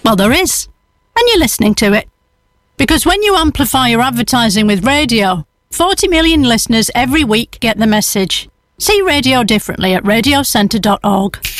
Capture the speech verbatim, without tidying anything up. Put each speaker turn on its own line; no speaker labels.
Well, there is. And you're listening to it. Because when you amplify your advertising with radio, forty million listeners every week get the message. See radio differently at radio centre dot org.